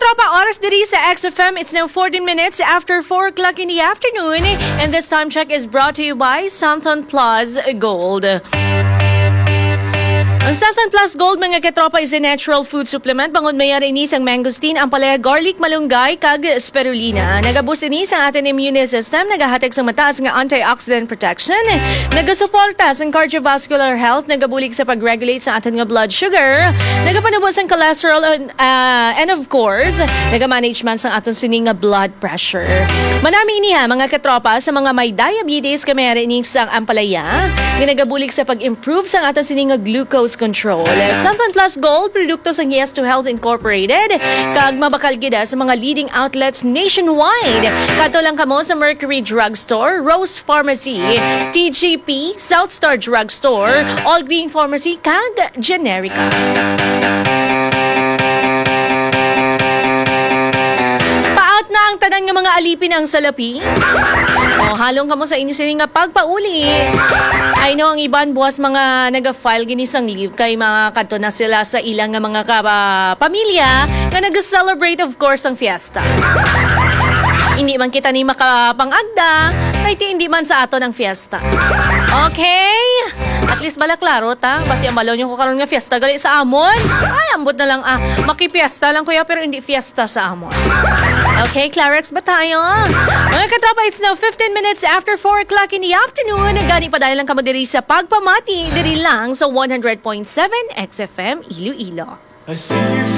katropa, oras diri sa XFM. It's now 14 minutes after 4 o'clock in the afternoon. And this time check is brought to you by Santhon Plus Gold. Ang Santhon Plus Gold, mga katropa, is a natural food supplement. Bangod mayari ini sang mangosteen, ampalaya, garlic, malunggay, kag spirulina. Nagaboost ini sa ating immune system, nagahatag sa mataas nga antioxidant protection, nagasuporta sa cardiovascular health, nagabulig sa pag-regulate sa ating nga blood sugar, nagapanubos ang cholesterol, and of course, nagamanagement sa ating sining nga blood pressure. Manami ini mga katropa, sa mga may diabetes, kamayari ini sang ampalaya, nagabulig sa pag-improve sa ating sining nga glucose control. Santhon Plus Gold, produkto sa Yes to Health Incorporated, kag mabakal gida sa mga leading outlets nationwide. Kato lang kamo sa Mercury Drugstore, Rose Pharmacy, TGP, South Star Drugstore, All Green Pharmacy, kag Generica. Paout na ang tanan nga mga alipin ang salapi. Halong kamo sa inyo sila nga pagpauli. I know ang iban buwas mga nag-file ginisang leave kay mga kanto na sila sa ilang nga mga pamilya nga nag-celebrate of course ang fiesta. Hindi man kita ni makapangagda, kahit hindi man sa ato ng fiesta. Okay? At least bala klaro ta, basi ang malaw nyo ko karon nga fiesta gali sa amon. Ay, ambot na lang makipiesta lang kuya pero hindi fiesta sa amon. Okay, Clarex ba tayo? Mga katropa, it's now 15 minutes after 4 o'clock in the afternoon. Gani pa dahil lang kamo diri sa pagpamati, diri lang sa 100.7 XFM Iloilo.